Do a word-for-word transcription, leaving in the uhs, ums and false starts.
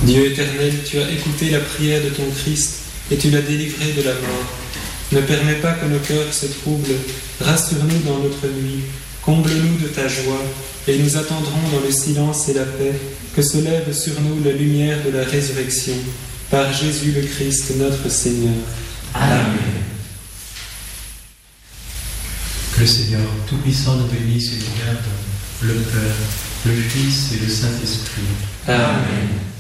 Dieu éternel, tu as écouté la prière de ton Christ et tu l'as délivré de la mort. Ne permets pas que nos cœurs se troublent, rassure-nous dans notre nuit, comble-nous de ta joie, et nous attendrons dans le silence et la paix que se lève sur nous la lumière de la résurrection, par Jésus le Christ, notre Seigneur. Amen. Que le Seigneur Tout-Puissant nous bénisse et nous garde, le Père, le Fils et le Saint-Esprit. Amen.